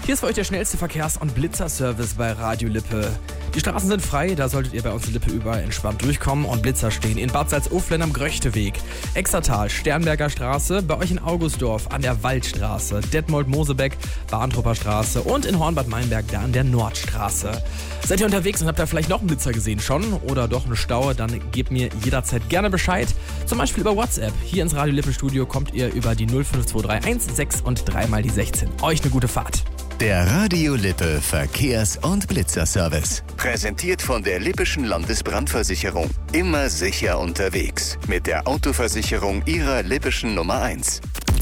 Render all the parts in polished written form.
Hier ist für euch der schnellste Verkehrs- und Blitzerservice bei Radio Lippe. Die Straßen sind frei, da solltet ihr bei uns in Lippe überall entspannt durchkommen und Blitzer stehen in Bad Salzuflen am Gröchteweg, Exertal, Sternberger Straße, bei euch in Augustdorf an der Waldstraße, Detmold-Mosebeck, Bahntrupper Straße und in Hornbad Meinberg da an der Nordstraße. Seid ihr unterwegs und habt da vielleicht noch einen Blitzer gesehen schon oder doch eine Stau, dann gebt mir jederzeit gerne Bescheid. Zum Beispiel über WhatsApp. Hier ins Radio Lippe Studio kommt ihr über die 05231 6 und 3 mal die 16. Euch eine gute Fahrt. Der Radio Lippe Verkehrs- und Blitzerservice. Präsentiert von der Lippischen Landesbrandversicherung. Immer sicher unterwegs. Mit der Autoversicherung Ihrer Lippischen Nummer 1.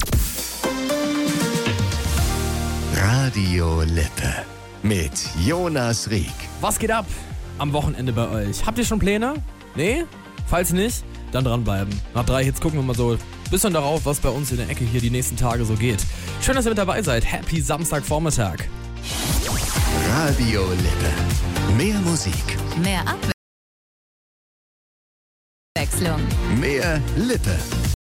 Radio Lippe. Mit Jonas Rieck. Was geht ab am Wochenende bei euch? Habt ihr schon Pläne? Nee? Falls nicht, dann dranbleiben. Nach 3 Hits gucken wir mal so ein bisschen darauf, was bei uns in der Ecke hier die nächsten Tage so geht. Schön, dass ihr mit dabei seid. Happy Samstagvormittag. Radio Lippe. Mehr Musik. Mehr Abwechslung. Mehr Lippe.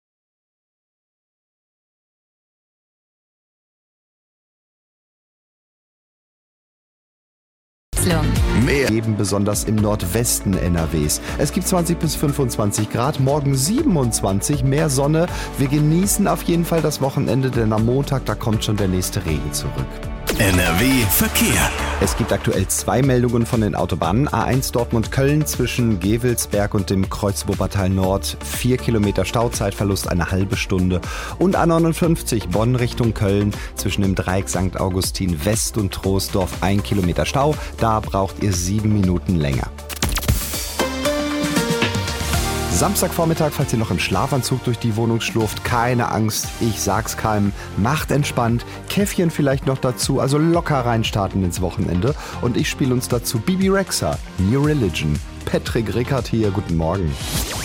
Mehr eben besonders im Nordwesten NRWs. Es gibt 20 bis 25 Grad, morgen 27, mehr Sonne. Wir genießen auf jeden Fall das Wochenende, denn am Montag, da kommt schon der nächste Regen zurück. NRW Verkehr. Es gibt aktuell 2 Meldungen von den Autobahnen. A1 Dortmund-Köln zwischen Gevelsberg und dem Kreuz Wuppertal Nord. 4 Kilometer Stauzeitverlust, eine halbe Stunde. Und A59 Bonn Richtung Köln zwischen dem Dreieck St. Augustin West und Troisdorf 1 Kilometer Stau. Da braucht ihr 7 Minuten länger. Samstagvormittag, falls ihr noch im Schlafanzug durch die Wohnung schlurft, keine Angst, ich sag's keinem, macht entspannt, Käffchen vielleicht noch dazu, also locker reinstarten ins Wochenende. Und ich spiele uns dazu Bibi Rexha, New Religion. Patrick Rickard hier, guten Morgen.